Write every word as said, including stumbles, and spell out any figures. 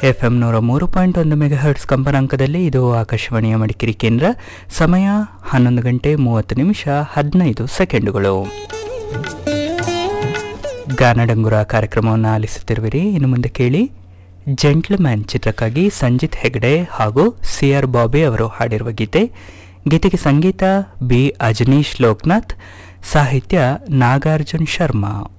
F M ನೂರ ಮೂರು point ಒಂದು ಮೆಗಾ ಹರ್ಟ್ಸ್ ಕಂಪನಾಂಕದಲ್ಲಿ ಇದು ಆಕಾಶವಾಣಿಯ ಮಡಿಕೇರಿ ಕೇಂದ್ರ. ಸಮಯ ಹನ್ನೊಂದು ಗಂಟೆ ಮೂವತ್ತು ನಿಮಿಷ ಹದಿನೈದು ಸೆಕೆಂಡುಗಳು. ಗಾನಡಂಗುರ ಕಾರ್ಯಕ್ರಮವನ್ನು ಆಲಿಸುತ್ತಿರುವಿರಿ. ಇನ್ನು ಮುಂದೆ ಕೇಳಿ ಜೆಂಟ್ಲ್ಮ್ಯಾನ್ ಚಿತ್ರಕ್ಕಾಗಿ ಸಂಜಿತ್ ಹೆಗ್ಡೆ ಹಾಗೂ ಸಿ ಆರ್ ಬಾಬಿ ಅವರು ಹಾಡಿರುವ ಗೀತೆ. ಗೀತೆಗೆ ಸಂಗೀತ ಬಿ ಅಜನೀಶ್ ಲೋಕನಾಥ್, ಸಾಹಿತ್ಯ ನಾಗಾರ್ಜುನ್ ಶರ್ಮಾ.